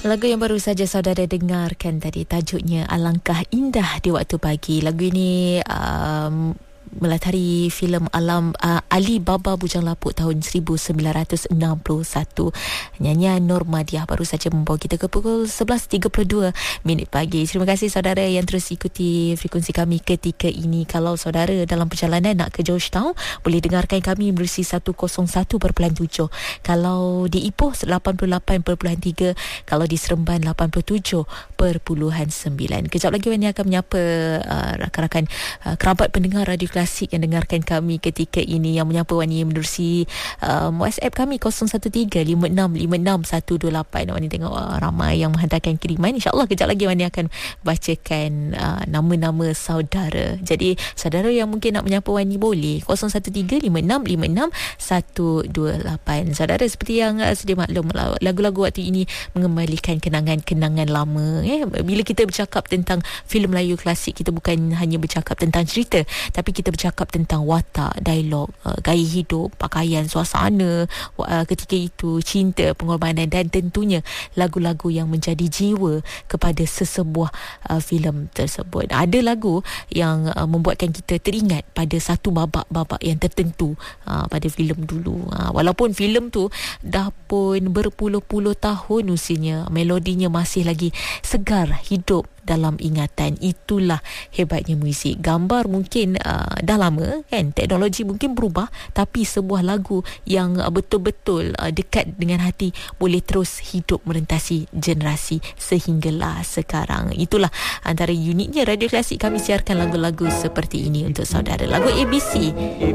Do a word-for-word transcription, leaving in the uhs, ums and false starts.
Lagu yang baru saja saudara dengarkan tadi tajuknya Alangkah Indah di Waktu Pagi. Lagu ini um, melatari filem Alam uh, Ali Baba Bujang Lapuk tahun seribu sembilan ratus enam puluh satu. Nyanyian Nur Madiah baru saja membawa kita ke pukul sebelas tiga puluh dua minit pagi. Terima kasih saudara yang terus ikuti frekuensi kami ketika ini. Kalau saudara dalam perjalanan nak ke Georgetown, boleh dengarkan kami melalui seratus satu perpuluhan tujuh. Kalau di Ipoh lapan puluh lapan perpuluhan tiga, kalau di Seremban lapan puluh tujuh perpuluhan sembilan. Kejap lagi Wani akan menyapa uh, rakan-rakan uh, kerabat pendengar Radio Klasik yang dengarkan kami ketika ini, yang menyapa Wani menerusi um, WhatsApp kami kosong satu tiga lima enam lima enam satu dua lapan. Wani tengok uh, ramai yang menghantarkan kiriman. InsyaAllah kejap lagi Wani akan bacakan uh, nama-nama saudara. Jadi saudara yang mungkin nak menyapa Wani boleh kosong satu tiga lima enam lima enam satu dua lapan. Saudara, seperti yang uh, sedia maklum, lagu-lagu waktu ini mengembalikan kenangan-kenangan lama. Eh? Bila kita bercakap tentang filem Melayu klasik, kita bukan hanya bercakap tentang cerita, tapi kita bercakap tentang watak, dialog, uh, gaya hidup, pakaian, suasana uh, ketika itu, cinta, pengorbanan dan tentunya lagu-lagu yang menjadi jiwa kepada sesebuah uh, filem tersebut. Ada lagu yang uh, membuatkan kita teringat pada satu babak-babak yang tertentu uh, pada filem dulu. Uh, walaupun filem tu dah pun berpuluh-puluh tahun usianya, melodinya masih lagi segar hidup dalam ingatan. Itulah hebatnya muzik. Gambar mungkin uh, dah lama kan, teknologi mungkin berubah, tapi sebuah lagu yang uh, betul-betul uh, dekat dengan hati boleh terus hidup merentasi generasi sehinggalah sekarang. Itulah antara uniknya Radio Klasik, kami siarkan lagu-lagu seperti ini untuk saudara. Lagu A B C